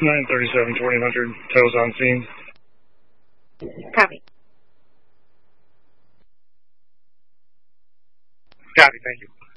937, 2000, tows on scene. Copy. Copy, thank you.